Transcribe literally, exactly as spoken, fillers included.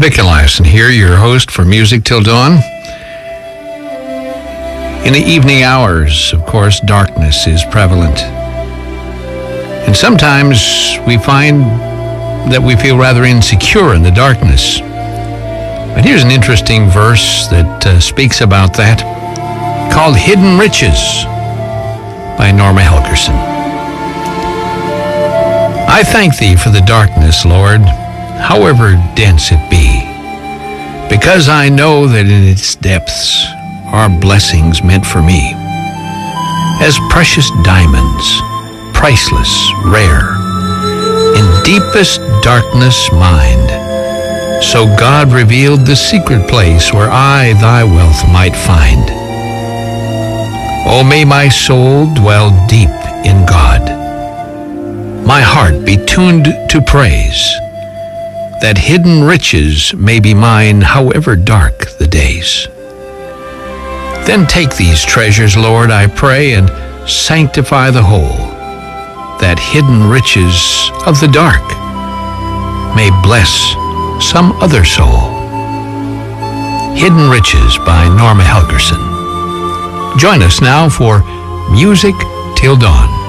Vic Eliason here, your host for Music Till Dawn. In the evening hours, of course, darkness is prevalent. And sometimes we find that we feel rather insecure in the darkness. But here's an interesting verse that uh, speaks about that, called Hidden Riches by Norma Helgerson. I thank thee for the darkness, Lord, however dense it be, because I know that in its depths are blessings meant for me, as precious diamonds, priceless, rare, in deepest darkness mined. So God revealed the secret place where I thy wealth might find. Oh, may my soul dwell deep in God, my heart be tuned to praise, that hidden riches may be mine, however dark the days. Then take these treasures, Lord, I pray, and sanctify the whole, that hidden riches of the dark may bless some other soul. Hidden Riches by Norma Helgerson. Join us now for Music Till Dawn.